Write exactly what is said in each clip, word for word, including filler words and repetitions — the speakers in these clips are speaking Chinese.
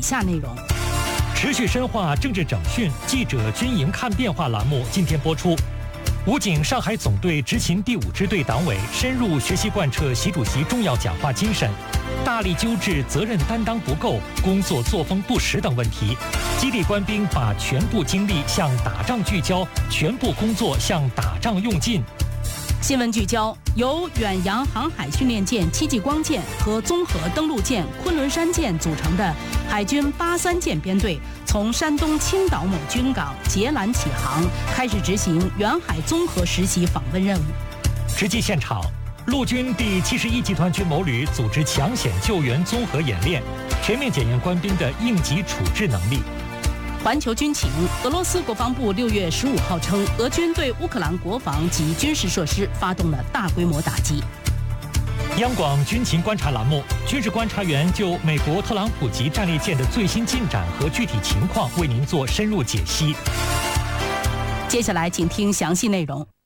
下内容。 持续深化政治整训，记者军营看变化栏目今天播出。武警上海总队执勤第五支队党委深入学习贯彻习主席重要讲话精神，大力纠治责任担当不够、工作作风不实等问题，激励官兵把全部精力向打仗聚焦，全部工作向打仗用尽。 新闻聚焦：由远洋航海训练舰戚继光舰和综合登陆舰昆仑山舰组成的海军八三舰编队，从山东青岛某军港截拦起航，开始执行远海综合实习访问任务。 实际现场，陆军第七十一集团军某旅组织抢险救援综合演练，全面检验官兵的应急处置能力。 环球军情：俄罗斯国防部六月十五号称，俄军对乌克兰国防及军事设施发动了大规模打击。 央广军情观察栏目，军事观察员就美国特朗普级战列舰的最新进展和具体情况为您做深入解析。 接下来，请听详细内容。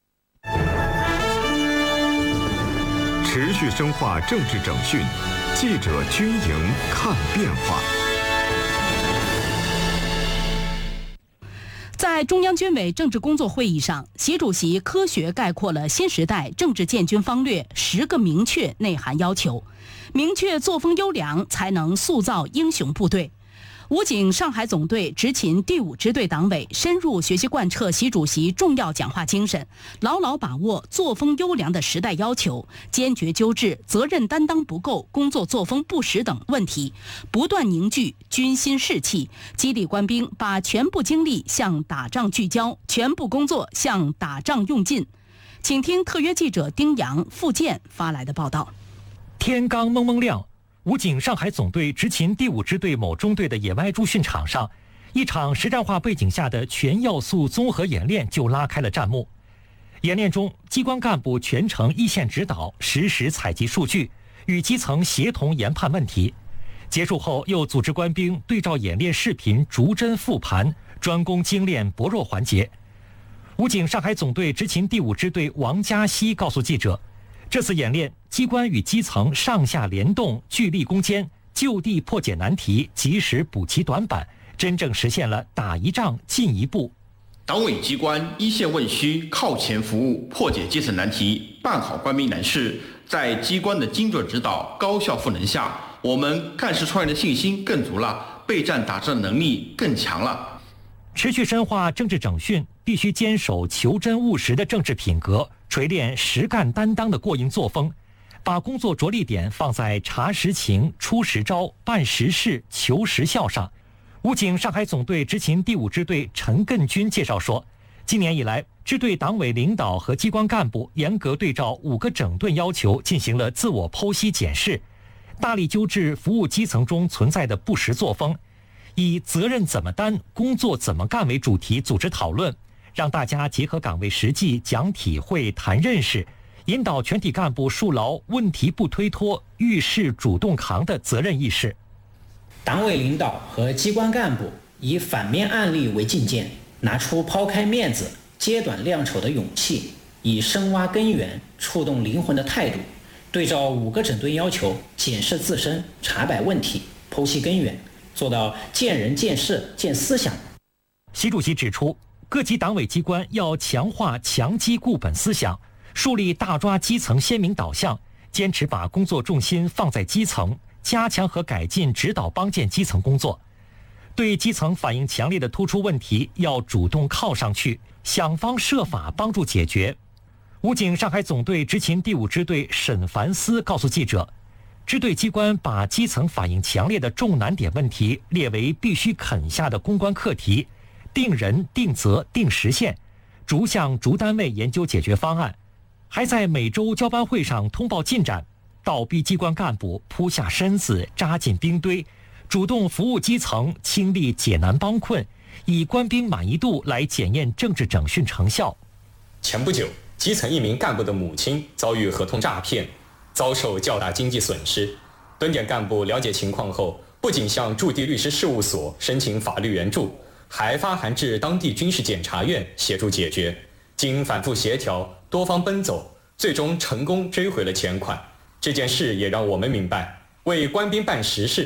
持续深化政治整训，记者军营看变化。 在中央军委政治工作会议上，习主席科学概括了新时代政治建军方略十个明确内涵要求，明确作风优良，才能塑造英雄部队。武警上海总队执勤第五支队党委深入学习贯彻习主席重要讲话精神，牢牢把握作风优良的时代要求，坚决纠治责任担当不够、工作作风不实等问题，不断凝聚军心士气，激励官兵把全部精力向打仗聚焦，全部工作向打仗用尽。请听特约记者丁阳、付健发来的报道。 天刚蒙蒙亮，武警上海总队执勤第五支队某中队的野外驻训场上，一场实战化背景下的全要素综合演练就拉开了战幕。演练中，机关干部全程一线指导，实时采集数据，与基层协同研判问题。结束后，又组织官兵对照演练视频逐帧复盘，专攻精炼薄弱环节。武警上海总队执勤第五支队王嘉熙告诉记者，这次演练，机关与基层上下联动，聚力攻坚，就地破解难题，及时补齐短板，真正实现了打一仗进一步。 党委机关一线问需，靠前服务，破解基层难题，办好官兵难事。在机关的精准指导、高效赋能下，我们干事创业的信心更足了，备战打仗的能力更强了。 持续深化政治整训，必须坚守求真务实的政治品格，锤炼实干担当的过硬作风，把工作着力点放在查实情、出实招、办实事、求实效上。武警上海总队执勤第五支队陈艮军介绍说，今年以来，支队党委领导和机关干部严格对照五个整顿要求进行了自我剖析检视，大力纠治服务基层中存在的不实作风，以责任怎么担、工作怎么干为主题组织讨论，让大家结合岗位实际讲体会、谈认识，引导全体干部树牢问题不推脱、遇事主动扛的责任意识。 党委领导和机关干部以反面案例为借鉴，拿出抛开面子、揭短亮丑的勇气，以深挖根源、触动灵魂的态度，对照五个整顿要求，检视自身、查摆问题、剖析根源，做到见人、见事、见思想。 习主席指出，各级党委机关要强化强基固本思想，树立大抓基层鲜明导向，坚持把工作重心放在基层，加强和改进指导帮建基层工作。对基层反映强烈的突出问题，要主动靠上去，想方设法帮助解决。武警上海总队执勤第五支队沈凡思告诉记者，支队机关把基层反映强烈的重难点问题列为必须啃下的公关课题，定人、定责、定时限，逐项逐单位研究解决方案，还在每周交班会上通报进展，倒逼机关干部扑下身子，扎进兵堆，主动服务基层，倾力解难帮困，以官兵满意度来检验政治整训成效。 前不久，基层一名干部的母亲遭遇合同诈骗，遭受较大经济损失。蹲点干部了解情况后，不仅向驻地律师事务所申请法律援助，还发函至当地军事检察院协助解决。经反复协调，多方奔走，最终成功追回了钱款。这件事也让我们明白，为官兵办实事，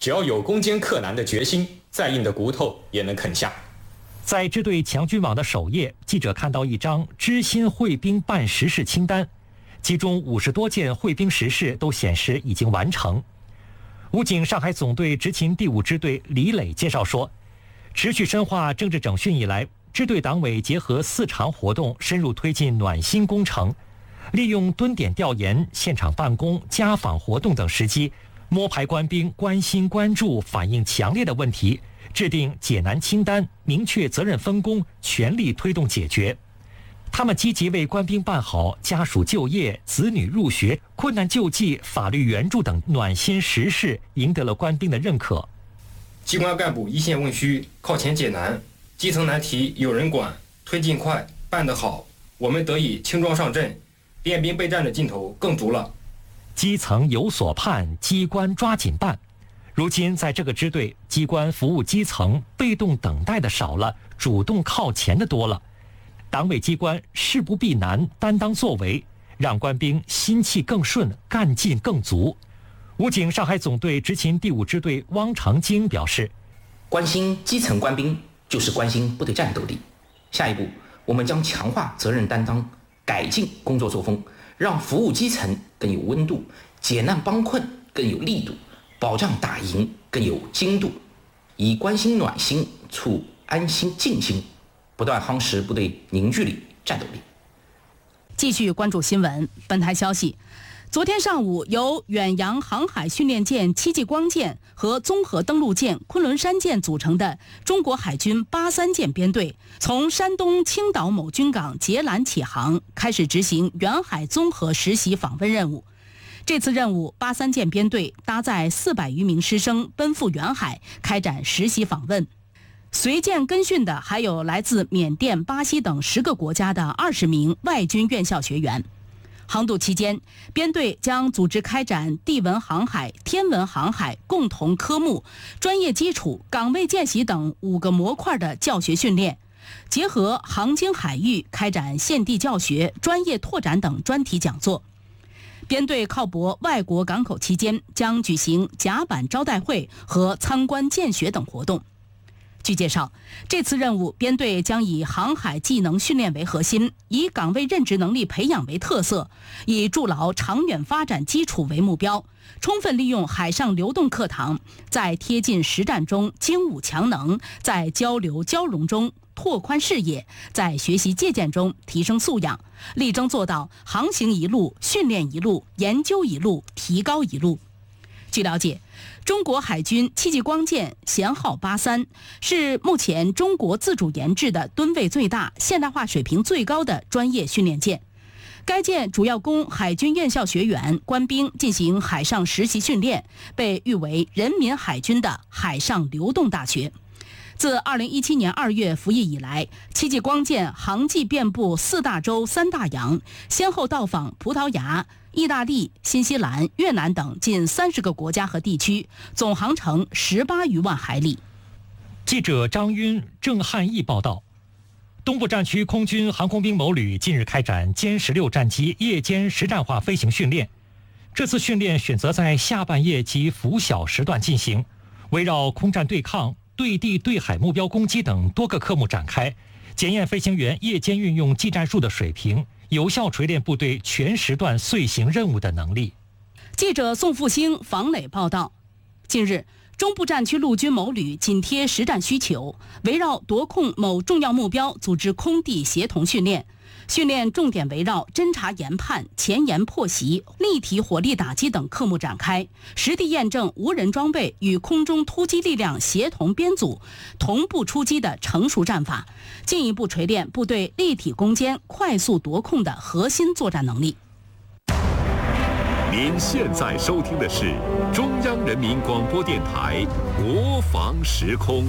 只要有攻坚克难的决心，再硬的骨头也能啃下。 在支队强军网的首页，记者看到一张知心会兵办实事清单，其中五十多件会兵实事都显示已经完成。武警上海总队执勤第五支队李磊介绍说，持续深化政治整训以来，支队党委结合四常活动，深入推进暖心工程，利用蹲点调研、现场办公、家访活动等时机，摸排官兵关心关注、反映强烈的问题，制定解难清单，明确责任分工，全力推动解决。他们积极为官兵办好家属就业、子女入学、困难救济、法律援助等暖心实事，赢得了官兵的认可。 机关干部一线问需，靠前解难，基层难题有人管，推进快，办得好，我们得以轻装上阵，练兵备战的劲头更足了。 基层有所盼，机关抓紧办。如今在这个支队，机关服务基层，被动等待的少了，主动靠前的多了。党委机关事不避难，担当作为，让官兵心气更顺，干劲更足。武警上海总队执勤第五支队汪长京表示， 关心基层官兵就是关心部队战斗力。下一步，我们将强化责任担当，改进工作作风，让服务基层更有温度，解难帮困更有力度，保障打赢更有精度，以关心暖心促安心静心，不断夯实部队凝聚力、战斗力。 继续关注新闻。本台消息，昨天上午，由远洋航海训练舰戚继光舰和综合登陆舰昆仑山舰组成的中国海军八三舰编队，从山东青岛某军港截拦起航，开始执行远海综合实习访问任务。这次任务，八三舰编队搭载四百余名师生奔赴远海，开展实习访问。随舰跟训的还有来自缅甸、巴西等十个国家的二十名外军院校学员。航渡期间，编队将组织开展地文航海、天文航海共同科目、专业基础、岗位见习等五个模块的教学训练，结合航经海域开展现地教学、专业拓展等专题讲座。编队靠泊外国港口期间，将举行甲板招待会和参观见学等活动。据介绍，这次任务编队将以航海技能训练为核心，以岗位任职能力培养为特色，以筑牢长远发展基础为目标，充分利用海上流动课堂，在贴近实战中精武强能，在交流交融中拓宽视野，在学习借鉴中提升素养，力争做到航行一路、训练一路、研究一路、提高一路。据了解，中国海军戚继光舰舷号八三是目前中国自主研制的吨位最大、现代化水平最高的专业训练舰。该舰主要供海军院校学员、官兵进行海上实习训练，被誉为人民海军的海上流动大学。自二零一七年二月服役以来，戚继光舰航迹遍布四大洲、三大洋，先后到访葡萄牙、意大利、新西兰、越南等近三十个国家和地区，总航程十八余万海里。 记者张晕、郑汉义报道，东部战区空军航空兵某旅近日开展歼十六战机夜间实战化飞行训练。这次训练选择在下半夜及拂晓时段进行，围绕空战对抗、对地对海目标攻击等多个科目展开，检验飞行员夜间运用技战术的水平，有效锤炼部队全时段遂行任务的能力。 记者宋复兴、房磊报道，近日，中部战区陆军某旅紧贴实战需求，围绕夺控某重要目标组织空地协同训练。训练重点围绕侦察研判、前沿破袭、立体火力打击等科目展开，实地验证无人装备与空中突击力量协同编组、同步出击的成熟战法，进一步锤炼部队立体攻坚、快速夺控的核心作战能力。 您现在收听的是中央人民广播电台国防时空。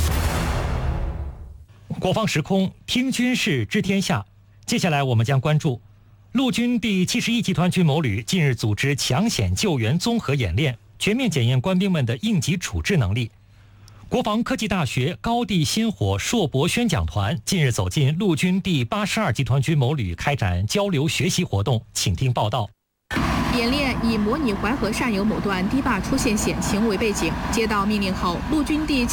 国防时空，听军事知天下。接下来我们将关注陆军第七十一集团军某旅近日组织抢险救援综合演练，全面检验官兵们的应急处置能力。国防科技大学高地星火硕博宣讲团近日走进陆军第八十二集团军某旅开展交流学习活动，请听报道。 演练以模拟淮河上游某段堤坝出现险情为背景，接到命令后，陆军第七